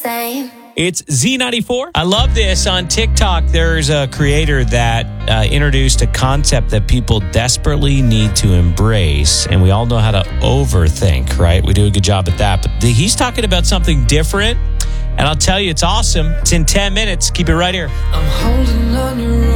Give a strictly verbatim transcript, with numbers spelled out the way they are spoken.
same. It's Z ninety-four. I love this. On TikTok, there's a creator that uh, introduced a concept that people desperately need to embrace. And we all know how to overthink, right? We do a good job at that. But the, he's talking about something different. And I'll tell you, it's awesome. It's in ten minutes. Keep it right here. I'm holding on your